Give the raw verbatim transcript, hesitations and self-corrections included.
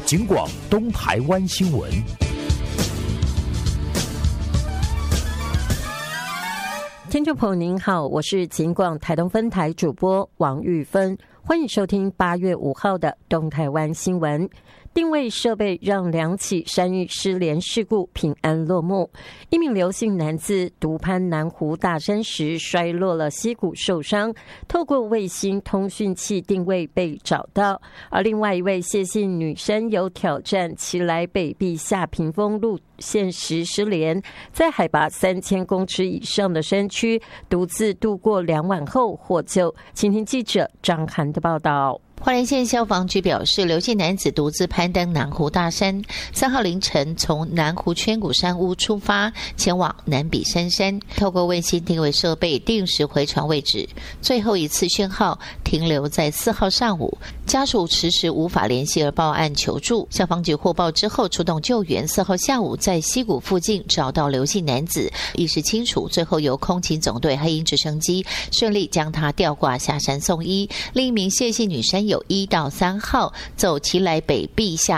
警广东台湾新闻。 听众朋友您好，我是警广台东分台主播王玉芬，欢迎收听八月五号的东台湾新闻。定位设备让两起山域失联事故平安落幕。一名刘姓男子独攀南湖大山时摔落了膝骨受伤，透过卫星通讯器定位被找到。而另外一位谢姓女生有挑战奇来北壁下屏风路线时失联，在海拔三千公尺以上的山区独自度过两晚后获救。请听记者张涵的报道。 花莲县消防局表示，刘姓男子独自攀登南湖大山，三号凌晨从南湖圈谷山屋出发，前往南比山山，透过卫星定位设备定时回传位置。最后一次讯号停留在四号上午，家属迟迟无法联系而报案求助。消防局获报之后出动救援，四号下午在溪谷附近找到刘姓男子，意识清楚，最后由空勤总队黑鹰直升机顺利将他吊挂下山送医。另一名谢姓女生有一到三号走奇来北壁下